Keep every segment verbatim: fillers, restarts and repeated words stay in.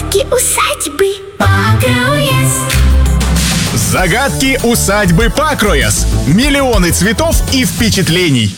Загадки усадьбы Пакрояс. Загадки усадьбы Пакрояс. Миллионы цветов и впечатлений.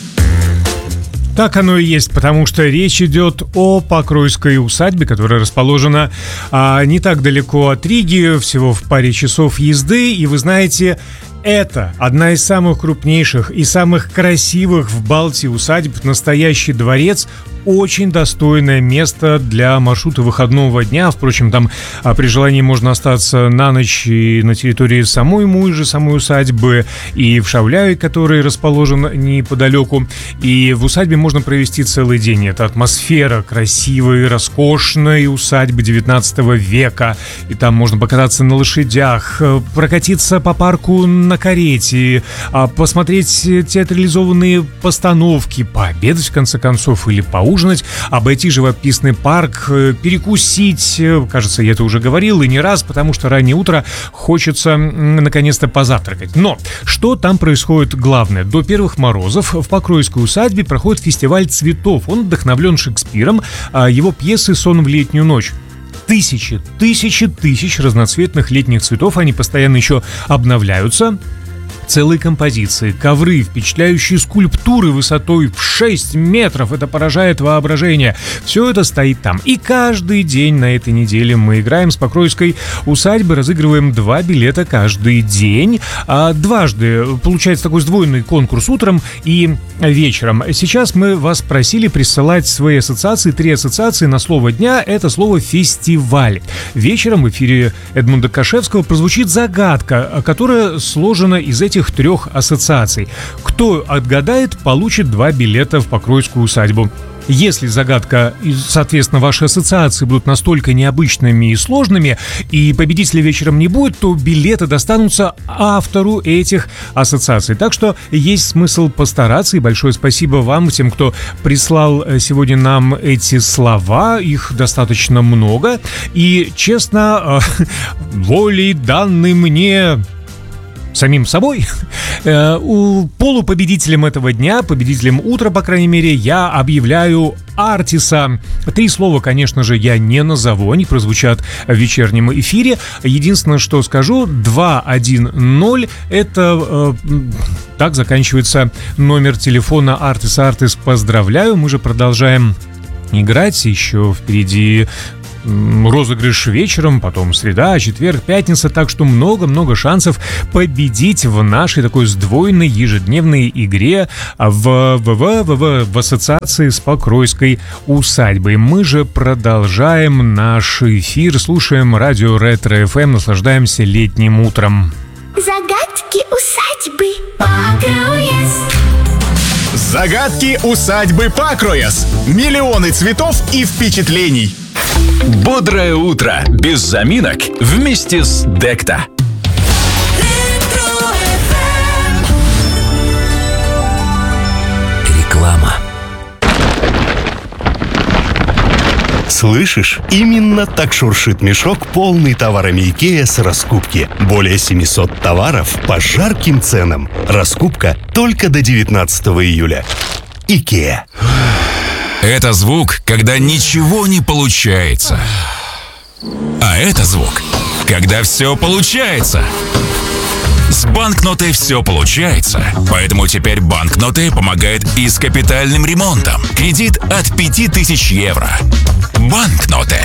Так оно и есть, потому что речь идет о Покройской усадьбе, которая расположена а, не так далеко от Риги, всего в паре часов езды. И вы знаете, это одна из самых крупнейших и самых красивых в Балтии усадеб, настоящий дворец. Очень достойное место для маршрута выходного дня. Впрочем, там а, при желании можно остаться на ночь и на территории самой Муйжи, самой усадьбы, и в Шауляе, который расположен неподалеку. И в усадьбе можно провести целый день. Это атмосфера красивой, роскошной усадьбы девятнадцатого века. И там можно покататься на лошадях, прокатиться по парку на карете, посмотреть театрализованные постановки, пообедать, в конце концов, или поужинать, обойти живописный парк, перекусить. Кажется, я это уже говорил и не раз, потому что раннее утро хочется наконец-то позавтракать. Но что там происходит главное? До первых морозов в Покройской усадьбе проходит фестиваль цветов. Он вдохновлен Шекспиром, его пьесой «Сон в летнюю ночь». Тысячи, тысячи, тысяч разноцветных летних цветов, они постоянно еще обновляются. Целые композиции, ковры, впечатляющие скульптуры высотой в шесть метров. Это поражает воображение. Все это стоит там. И каждый день на этой неделе мы играем с Покройской усадьбы, разыгрываем два билета каждый день. А дважды получается такой сдвоенный конкурс утром и вечером. Сейчас мы вас просили присылать свои ассоциации. Три ассоциации на слово дня. Это слово «фестиваль». Вечером в эфире Эдмунда Кашевского прозвучит загадка, которая сложена из этих этих трех ассоциаций. Кто отгадает, получит два билета в Покройскую усадьбу. Если загадка и, соответственно, ваши ассоциации будут настолько необычными и сложными, и победителя вечером не будет, то билеты достанутся автору этих ассоциаций. Так что есть смысл постараться, и большое спасибо вам, тем, кто прислал сегодня нам эти слова. Их достаточно много. И, честно, волей данной мне самим собой, у полупобедителем этого дня, победителем утра, по крайней мере, я объявляю Артиса. Три слова, конечно же, я не назову, они прозвучат в вечернем эфире. Единственное, что скажу, два один ноль, это э, так заканчивается номер телефона Артиса. Артис, поздравляю, мы же продолжаем играть, еще впереди розыгрыш вечером, потом среда, четверг, пятница, так что много-много шансов победить в нашей такой сдвоенной ежедневной игре в, в, в, в, в ассоциации с Покройской усадьбой. Мы же продолжаем наш эфир, слушаем радио Ретро-эф эм, наслаждаемся летним утром. Загадки усадьбы Пакрояс. Загадки усадьбы Пакрояс. Миллионы цветов и впечатлений. Бодрое утро без заминок вместе с Декта. Реклама. Слышишь? Именно так шуршит мешок, полный товарами Икеа с раскупки. Более семьсот товаров по жарким ценам. Раскупка только до девятнадцатого июля. Икеа. Это звук, когда ничего не получается. А это звук, когда все получается. С банкнотой все получается, поэтому теперь банкноты помогает и с капитальным ремонтом. Кредит от пяти тысяч евро. Банкноты.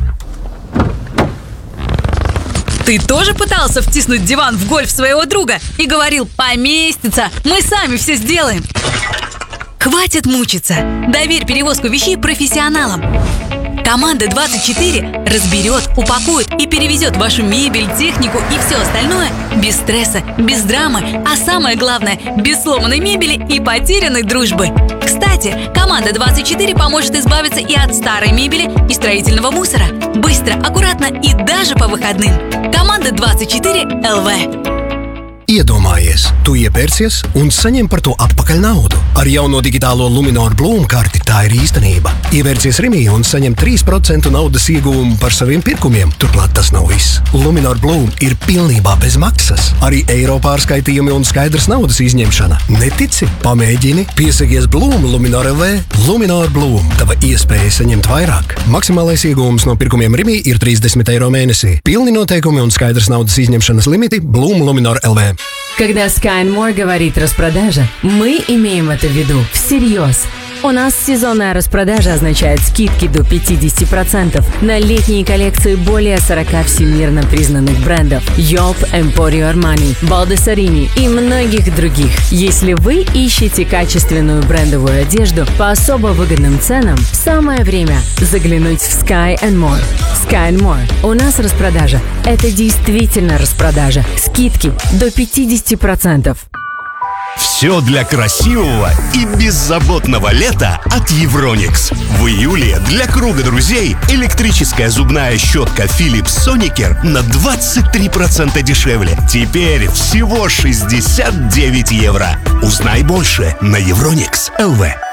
Ты тоже пытался втиснуть диван в гольф своего друга и говорил: поместится, мы сами все сделаем? Хватит мучиться. Доверь перевозку вещей профессионалам. Команда двадцать четыре разберет, упакует и перевезет вашу мебель, технику и все остальное без стресса, без драмы, а самое главное, без сломанной мебели и потерянной дружбы. Кстати, команда двадцать четыре поможет избавиться и от старой мебели, и строительного мусора. Быстро, аккуратно и даже по выходным. Команда двадцать четыре эл вэ. Iedomājies, tu iepērcies un saņem par to atpakaļ naudu. Ar jauno digitālo Luminor Bloom karti tā ir īstenība. Ievērcies Rimī un saņem trīs procenti naudas ieguvumu par saviem pirkumiem. Turklāt tas nav viss. Luminor Bloom ir pilnībā bez maksas. Arī eiro pārskaitījumi un skaidrs naudas izņemšana. Netici? Pamēģini. Piesakies Bloom Luminor L V. Luminor Bloom. Tava iespēja saņemt vairāk. Maksimālais ieguvums no pirkumiem Rimī ir trīsdesmit eiro mēnesī. Pilni noteikumi un skaidrs naudas izņemšanas limiti Bloom Luminor L V. Когда SkyNmore говорит распродажа, мы имеем это в виду всерьез. У нас сезонная распродажа означает скидки до пятьдесят процентов на летние коллекции более сорок всемирно признанных брендов Yop, Emporio Armani, Baldessarini и многих других. Если вы ищете качественную брендовую одежду по особо выгодным ценам, самое время заглянуть в SkyNmore. SkyNmore. У нас распродажа. Это действительно распродажа. Скидки до пятьдесят процентов. Все для красивого и беззаботного лета от Евроникс. В июле для круга друзей электрическая зубная щетка Philips Sonicare на двадцать три процента дешевле. Теперь всего шестьдесят девять евро. Узнай больше на Евроникс точка эл ви.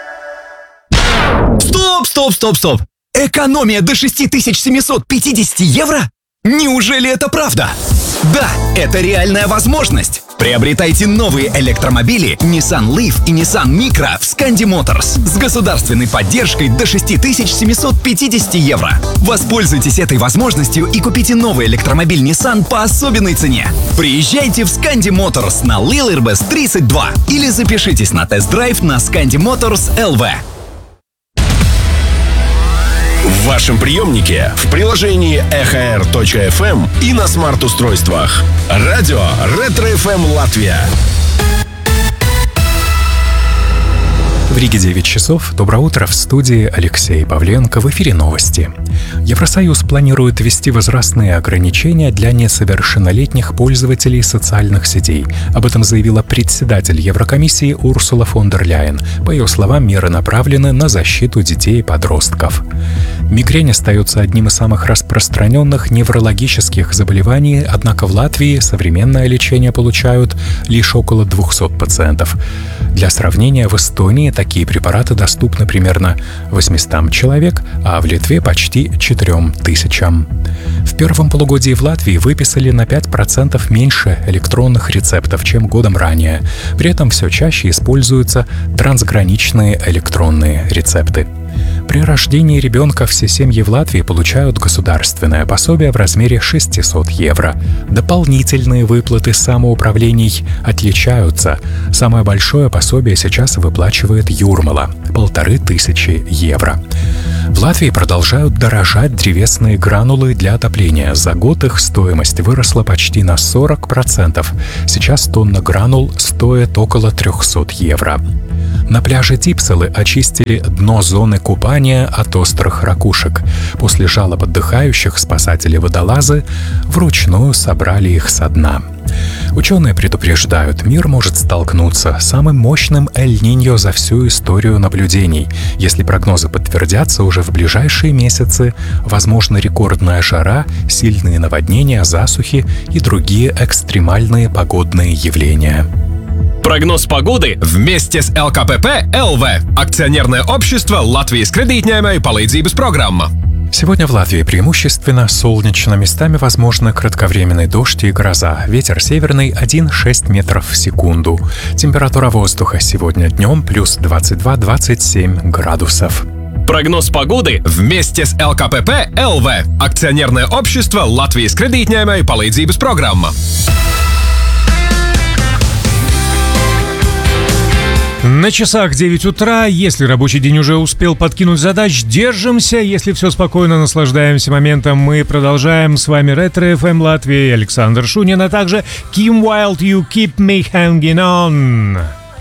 Стоп, стоп, стоп, стоп! Экономия до шесть тысяч семьсот пятьдесят евро? Неужели это правда? Да, это реальная возможность. Приобретайте новые электромобили Nissan Leaf и Nissan Micra в Scandi Motors с государственной поддержкой до шесть тысяч семьсот пятьдесят евро. Воспользуйтесь этой возможностью и купите новый электромобиль Nissan по особенной цене. Приезжайте в Scandi Motors на Лилербес тридцать два или запишитесь на тест-драйв на Scandi Motors точка эл ви. В вашем приемнике, в приложении эхо эр точка эф эм и на смарт-устройствах. Радио Ретро эф эм Латвия. В Риге девять часов. Доброе утро. В студии Алексей Павленко. В эфире новости. Евросоюз планирует ввести возрастные ограничения для несовершеннолетних пользователей социальных сетей. Об этом заявила председатель Еврокомиссии Урсула фон дер Ляйен. По ее словам, меры направлены на защиту детей и подростков. Мигрень остается одним из самых распространенных неврологических заболеваний, однако в Латвии современное лечение получают лишь около двухсот пациентов. Для сравнения, в Эстонии такие препараты доступны примерно восьмистам человек, а в Литве почти четырем тысячам. В первом полугодии в Латвии выписали на пять процентов меньше электронных рецептов, чем годом ранее. При этом все чаще используются трансграничные электронные рецепты. При рождении ребенка все семьи в Латвии получают государственное пособие в размере шестьсот евро. Дополнительные выплаты самоуправлений отличаются. Самое большое пособие сейчас выплачивает Юрмала – полторы тысячи евро. В Латвии продолжают дорожать древесные гранулы для отопления. За год их стоимость выросла почти на сорок процентов. Сейчас тонна гранул стоит около трехсот евро. На пляже Типсалы очистили дно зоны купания от острых ракушек. После жалоб отдыхающих спасатели-водолазы вручную собрали их со дна. Ученые предупреждают, мир может столкнуться с самым мощным Эль-Ниньо за всю историю наблюдений. Если прогнозы подтвердятся, уже в ближайшие месяцы возможна рекордная жара, сильные наводнения, засухи и другие экстремальные погодные явления. Прогноз погоды вместе с эл ка пэ пэ эл ви, акционерное общество Латвijas кредитņēmēju palīdzības программа. Сегодня в Латвии преимущественно солнечно, местами возможны кратковременный дождь и гроза. Ветер северный один целых шесть десятых метров в секунду. Температура воздуха сегодня днем плюс двадцать два - двадцать семь градусов. Прогноз погоды вместе с эл ка пэ пэ эл ви, акционерное общество Латвijas кредитņēmēju palīdzības программа. На часах девять утра. Если рабочий день уже успел подкинуть задач, держимся. Если все спокойно, наслаждаемся моментом. Мы продолжаем. С вами Ретро эф эм Латвия, Александр Шунин, а также Kim Wilde, You Keep Me Hanging On.